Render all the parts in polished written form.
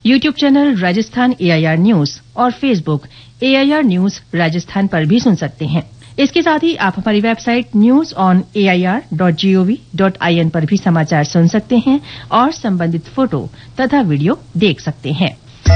YouTube channel Rajasthan AIR news और Facebook AIR news Rajasthan पर भी सुन सकते हैं। इसके साथ ही आप हमारी वेबसाइट newsonair.gov.in पर भी समाचार सुन सकते हैं और संबंधित फोटो तथा वीडियो देख सकते हैं।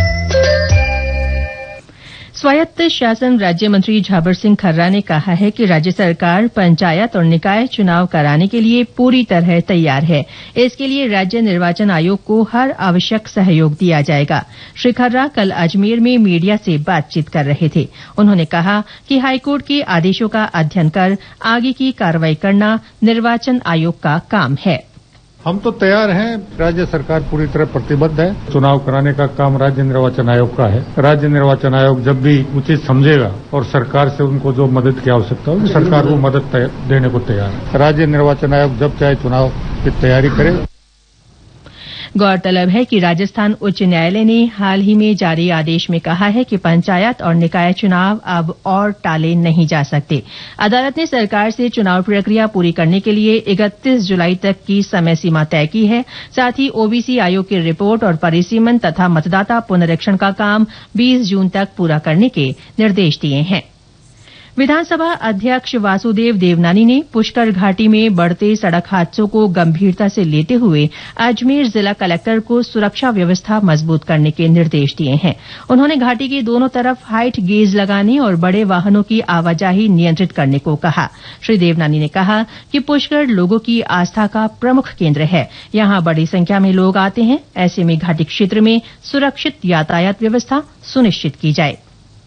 स्वायत्त शासन राज्य मंत्री झाबर सिंह खर्रा ने कहा है कि राज्य सरकार पंचायत और निकाय चुनाव कराने के लिए पूरी तरह तैयार है। इसके लिए राज्य निर्वाचन आयोग को हर आवश्यक सहयोग दिया जाएगा। श्री खर्रा कल अजमेर में मीडिया से बातचीत कर रहे थे। उन्होंने कहा कि हाईकोर्ट के आदेशों का अध्ययन कर आगे की कार्रवाई करना निर्वाचन आयोग का काम है। हम तो तैयार हैं। राज्य सरकार पूरी तरह प्रतिबद्ध है। चुनाव कराने का काम राज्य निर्वाचन आयोग का है। राज्य निर्वाचन आयोग जब भी उचित समझेगा और सरकार से उनको जो मदद की आवश्यकता होगी, सरकार वो मदद देने को तैयार है। राज्य निर्वाचन आयोग जब चाहे चुनाव की तैयारी करे। गौरतलब है कि राजस्थान उच्च न्यायालय ने हाल ही में जारी आदेश में कहा है कि पंचायत और निकाय चुनाव अब और टाले नहीं जा सकते। अदालत ने सरकार से चुनाव प्रक्रिया पूरी करने के लिए 31 जुलाई तक की समय सीमा तय की है। साथ ही ओबीसी आयोग की रिपोर्ट और परिसीमन तथा मतदाता पुनरीक्षण का काम 20 जून तक पूरा करने के निर्देश दिए हैं। विधानसभा अध्यक्ष वासुदेव देवनानी ने पुष्कर घाटी में बढ़ते सड़क हादसों को गंभीरता से लेते हुए अजमेर जिला कलेक्टर को सुरक्षा व्यवस्था मजबूत करने के निर्देश दिए हैं। उन्होंने घाटी के दोनों तरफ हाइट गेज लगाने और बड़े वाहनों की आवाजाही नियंत्रित करने को कहा। श्री देवनानी ने कहा कि पुष्कर लोगों की आस्था का प्रमुख केंद्र है। यहां बड़ी संख्या में लोग आते हैं। ऐसे में घाटी क्षेत्र में सुरक्षित यातायात व्यवस्था सुनिश्चित की जाए।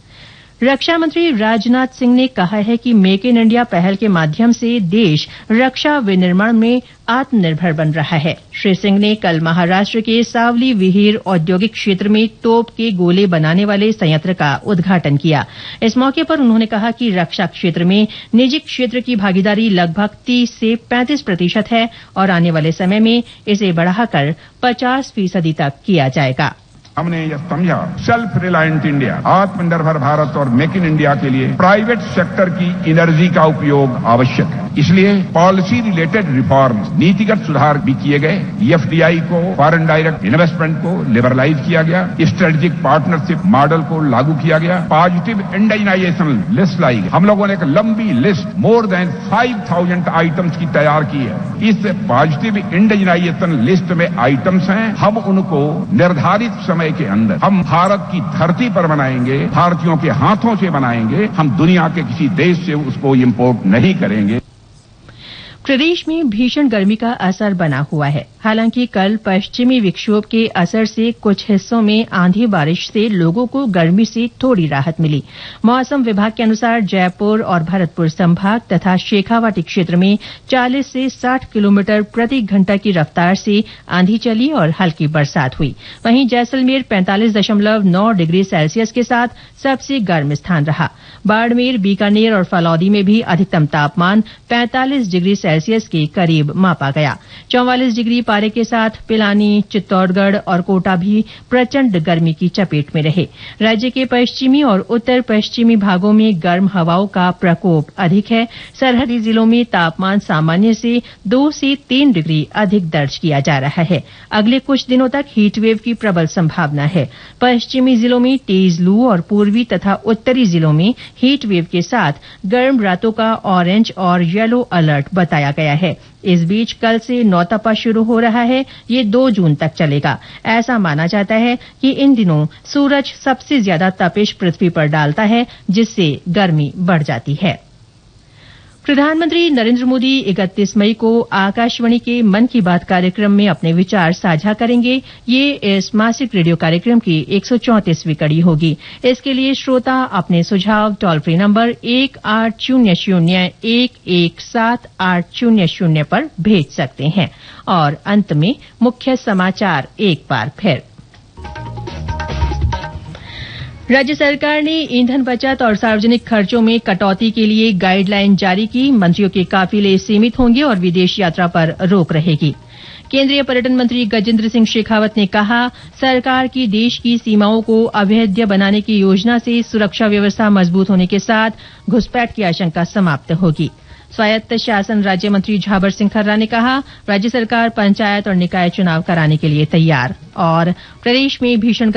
रक्षा मंत्री राजनाथ सिंह ने कहा है कि मेक इन इंडिया पहल के माध्यम से देश रक्षा विनिर्माण में आत्मनिर्भर बन रहा है। श्री सिंह ने कल महाराष्ट्र के सावली विहीर औद्योगिक क्षेत्र में तोप के गोले बनाने वाले संयंत्र का उद्घाटन किया। इस मौके पर उन्होंने कहा कि रक्षा क्षेत्र में निजी क्षेत्र की भागीदारी लगभग 30 से 35% है और आने वाले समय में इसे बढ़ाकर 50% तक किया जाएगा। हमने यह समझा सेल्फ रिलायंट इंडिया, आत्मनिर्भर भारत और मेक इन इंडिया के लिए प्राइवेट सेक्टर की एनर्जी का उपयोग आवश्यक है। इसलिए पॉलिसी रिलेटेड रिफॉर्म, नीतिगत सुधार भी किए गए। FDI को, फॉरेन डायरेक्ट इन्वेस्टमेंट को लिबरलाइज किया गया। स्ट्रेटेजिक पार्टनरशिप मॉडल को लागू किया गया। पॉजिटिव इंडिजिनाइजेशन लिस्ट लाई गई। हम लोगों ने एक लंबी लिस्ट मोर देन 5000 आइटम्स की तैयार की है। इस पॉजिटिव इंडिजिनाइजेशन लिस्ट में आइटम्स हैं, हम उनको निर्धारित समय के अंदर हम भारत की धरती पर बनाएंगे, भारतीयों के हाथों से बनाएंगे। हम दुनिया के किसी देश से उसको इंपोर्ट नहीं करेंगे। प्रदेश में भीषण गर्मी का असर बना हुआ है। हालांकि कल पश्चिमी विक्षोभ के असर से कुछ हिस्सों में आंधी बारिश से लोगों को गर्मी से थोड़ी राहत मिली। मौसम विभाग के अनुसार जयपुर और भरतपुर संभाग तथा शेखावाटी क्षेत्र में 40 से 60 किलोमीटर प्रति घंटा की रफ्तार से आंधी चली और हल्की बरसात हुई। वहीं जैसलमेर 45.9 डिग्री सेल्सियस के साथ सबसे गर्म स्थान रहा। बाड़मेर, बीकानेर और फलौदी में भी अधिकतम तापमान 45 डिग्री सेल्सियस के करीब मापा गया। 44 डिग्री पारे के साथ पिलानी, चित्तौड़गढ़ और कोटा भी प्रचंड गर्मी की चपेट में रहे। राज्य के पश्चिमी और उत्तर पश्चिमी भागों में गर्म हवाओं का प्रकोप अधिक है। सरहदी जिलों में तापमान सामान्य से 2 से 3 डिग्री अधिक दर्ज किया जा रहा है। अगले कुछ दिनों तक हीटवेव की प्रबल संभावना है। पश्चिमी जिलों में तेज लू और पूर्वी तथा उत्तरी जिलों में हीटवेव के साथ गर्म रातों का ऑरेंज और येलो अलर्ट बताया गया है। इस बीच कल से नौतपा शुरू हो रहा है। ये 2 जून तक चलेगा। ऐसा माना जाता है कि इन दिनों सूरज सबसे ज्यादा तपिश पृथ्वी पर डालता है, जिससे गर्मी बढ़ जाती है। प्रधानमंत्री नरेंद्र मोदी 31 मई को आकाशवाणी के मन की बात कार्यक्रम में अपने विचार साझा करेंगे। ये इस मासिक रेडियो कार्यक्रम की 134वीं कड़ी होगी। इसके लिए श्रोता अपने सुझाव टोल फ्री नंबर 1800-117-800 पर भेज सकते हैं। और अंत में मुख्य समाचार एक बार फिर। राज्य सरकार ने ईंधन बचत और सार्वजनिक खर्चों में कटौती के लिए गाइडलाइन जारी की। मंत्रियों के काफिले सीमित होंगे और विदेश यात्रा पर रोक रहेगी। केंद्रीय पर्यटन मंत्री गजेंद्र सिंह शेखावत ने कहा, सरकार की देश की सीमाओं को अभेद्य बनाने की योजना से सुरक्षा व्यवस्था मजबूत होने के साथ घुसपैठ की आशंका समाप्त होगी। स्वायत्त शासन राज्य मंत्री झाबर सिंह खर्रा ने कहा, राज्य सरकार पंचायत और निकाय चुनाव कराने के लिए तैयार। और प्रदेश में भीषण